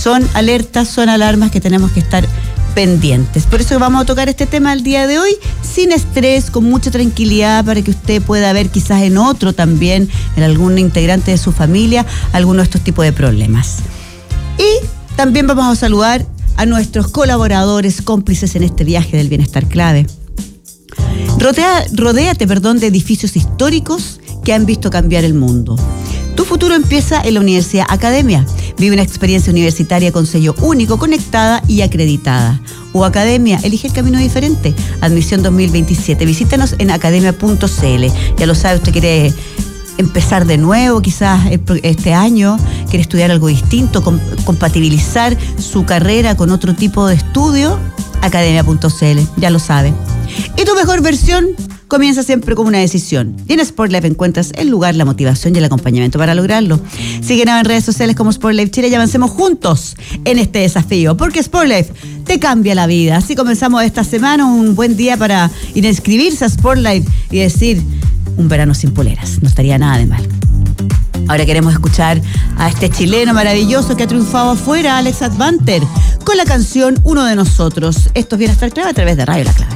son alertas, son alarmas que tenemos que estar pendientes. Por eso vamos a tocar este tema el día de hoy, sin estrés, con mucha tranquilidad, para que usted pueda ver quizás en otro también, en algún integrante de su familia, alguno de estos tipos de problemas. Y también vamos a saludar a nuestros colaboradores, cómplices en este viaje del bienestar clave. Rodéate de edificios históricos que han visto cambiar el mundo. Tu futuro empieza en la Universidad Academia. Vive una experiencia universitaria con sello único, conectada y acreditada. Academia, elige el camino diferente. Admisión 2027. Visítanos en academia.cl. Ya lo sabe, usted quiere empezar de nuevo, quizás este año, quiere estudiar algo distinto, compatibilizar su carrera con otro tipo de estudio. Academia.cl, ya lo sabe. Y tu mejor versión comienza siempre con una decisión. Y en SportLife encuentras el lugar, la motivación y el acompañamiento para lograrlo. Síguenos en redes sociales como SportLife Chile y avancemos juntos en este desafío, porque SportLife te cambia la vida. Así comenzamos esta semana, un buen día para ir a inscribirse a SportLife y decir, un verano sin poleras, no estaría nada de mal. Ahora queremos escuchar a este chileno maravilloso que ha triunfado afuera, Alex Advanter, con la canción Uno de Nosotros. Esto es Bienestar Clave a través de Radio La Clave.